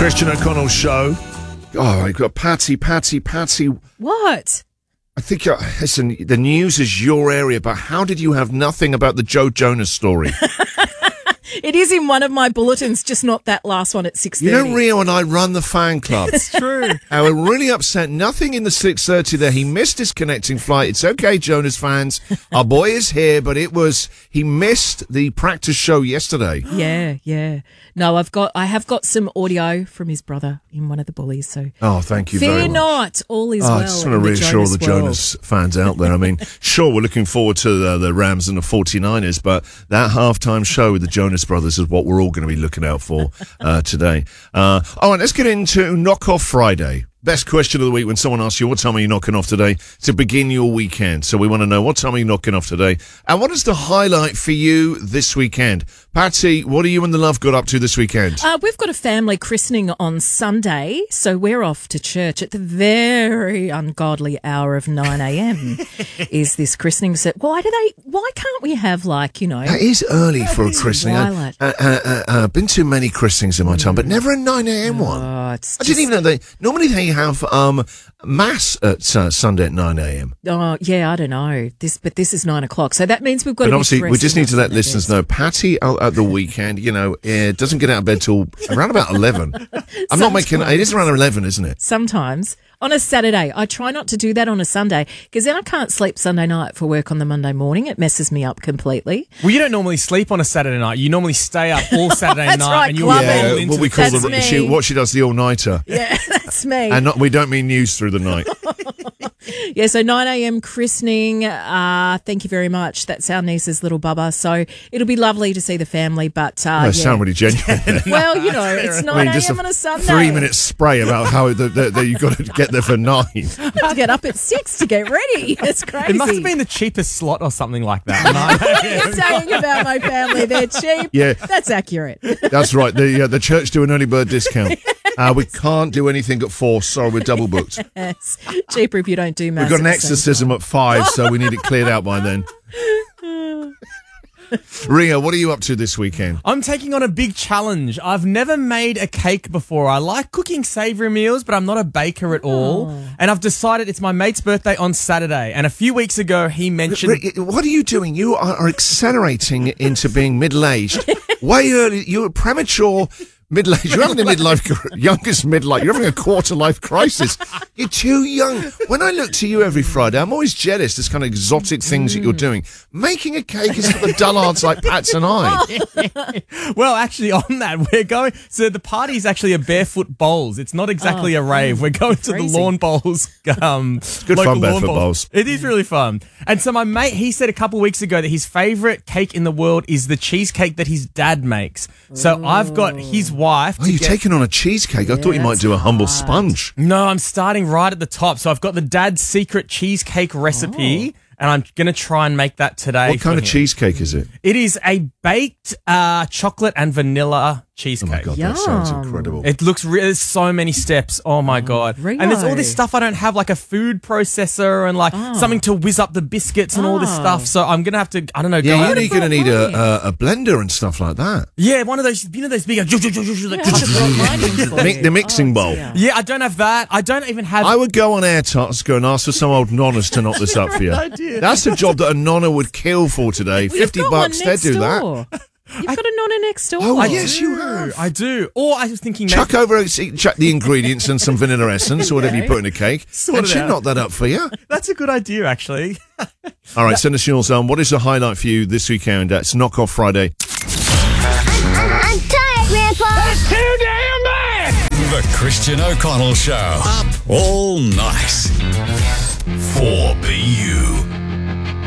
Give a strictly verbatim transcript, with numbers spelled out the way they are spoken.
Christian O'Connell Show. Oh, I've got Patty, Patty, Patty. What? I think, uh, listen, the news is your area, but how did you have nothing about the Joe Jonas story? It is in one of my bulletins, just not that last one at six thirty. You know, Rio and I run the fan club. It's true. I was really upset. Nothing in the six thirty there. He missed his connecting flight. It's okay, Jonas fans. Our boy is here, but it was, he missed the practice show yesterday. Yeah, yeah. No, I've got, I have got some audio from his brother in one of the bullies, so. Oh, thank you Fear very much. not, all is oh, well. I just want to in the reassure Jonas the world. Jonas fans out there. I mean, sure, we're looking forward to the, the Rams and the forty-niners, but that halftime show with the Jonas Brothers is what we're all going to be looking out for uh, today. Uh, all right, let's get into Knock Off Friday. Best question of the week when someone asks you, what time are you knocking off today to begin your weekend? So we want to know, what time are you knocking off today? And what is the highlight for you this weekend? Patty, what are you and the love got up to this weekend? Uh, we've got a family christening on Sunday, so we're off to church at the very ungodly hour of nine a.m. is this christening. So why do they? Why can't we have, like, you know? It is early for a christening. Twilight. I, uh, uh, uh, uh, been to many christenings in my time, but never a nine a.m. one. Oh, it's I didn't just- even know they. Normally they have um, mass at uh, Sunday at nine a.m. Oh, yeah, I don't know. This, but this is nine o'clock, so that means we've got But to be obviously, we just dressing need to up let for listeners this. know, Patty uh, at the weekend, you know, uh, doesn't get out of bed till around about eleven. I'm not making. It is around eleven, isn't it? Sometimes on a Saturday. I try not to do that on a Sunday because then I can't sleep Sunday night for work on the Monday morning. It messes me up completely. Well, you don't normally sleep on a Saturday night. You normally stay up all Saturday That's night, right, and you clubbing. roll Yeah, into what we the call That's the me. she, what she does the all nighter, Yeah, that's me. and not, we don't mean news through the night. Yeah, so nine a.m. christening. Uh, thank you very much. That's our niece's little bubba. So it'll be lovely to see the family. But uh, I yeah. sound really genuine. there. Well, you know, it's I nine mean, just a.m. on a Sunday. three minute spray about how the, the, the, you've got to get there for nine. I have to get up at six to get ready. It's crazy. It must have been the cheapest slot or something like that. You're saying about my family, they're cheap. Yeah. That's accurate. That's right. The uh, the church do an early bird discount. Uh, we can't do anything at four. Sorry, we're double booked. Yes. Cheaper if you don't do mass. We've got an at the same exorcism time. at five, so we need it cleared out by then. Ria, what are you up to this weekend? I'm taking on a big challenge. I've never made a cake before. I like cooking savoury meals, but I'm not a baker at all. And I've decided it's my mate's birthday on Saturday. And a few weeks ago, he mentioned... Ria, what are you doing? You are, are accelerating into being middle-aged. Way early. You're premature middle-aged. You're having a midlife, youngest midlife. You're having a quarter-life crisis. You're too young. When I look to you every Friday, I'm always jealous. This kind of exotic things that you're doing. Making a cake is for the dullards like Pats and I. Well, actually, on that, we're going... So the party is actually a barefoot bowls. It's not exactly Oh, a rave. We're going to crazy. the lawn bowls. Um, good local fun, lawn barefoot bowls. It is really fun. And so my mate, he said a couple of weeks ago that his favourite cake in the world is the cheesecake that his dad makes. So I've got his wife... Oh, to you're get- taking on a cheesecake. I thought you might that's do a humble hard. sponge. No, I'm starting right at the top. So I've got the dad's secret cheesecake recipe, and I'm going to try and make that today. What kind for of him. cheesecake is it? It is a baked uh, chocolate and vanilla Oh cheesecake. my God, that sounds Yum. incredible. It looks re- there's so many steps. Oh my God. Rio. And there's all this stuff I don't have, like a food processor and like something to whiz up the biscuits and all this Oh. stuff. So I'm going to have to, I don't know. Yeah, go you're out- only going to need a, a, a blender and stuff like that. yeah, one of those, you know, those big, like, I should have brought mine in for Make you. the mixing Oh, bowl. dear. yeah, I don't have that. I don't even have. I would go on Airtots, and ask for some old nonnas to knock this up for you. idea. That's a job that a nonna would kill for today. Well, you've Fifty got bucks, one they'd next do that. door. You've got a nonna next door. Oh, I yes, do. you have. I do. Or I was thinking, Chuck over, see, chuck the ingredients and some vanilla essence or whatever you put in a cake, Sort and it she'd out. knock that up for you. that's a good idea, actually. All right, send us yours. Um, what is the highlight for you this weekend? It's Knock Off Friday. I'm tired, Grandpa. That's too damn bad! The Christian O'Connell Show. Up all night. four B U.